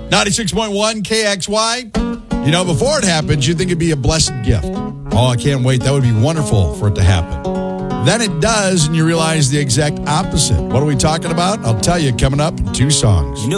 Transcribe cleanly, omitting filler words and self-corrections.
96.1 KXY. You know, before it happens, you'd think it'd be a blessed gift. Oh, I can't wait. That would be wonderful for it to happen. Then it does, and you realize the exact opposite. What are we talking about? I'll tell you coming up in 2 songs.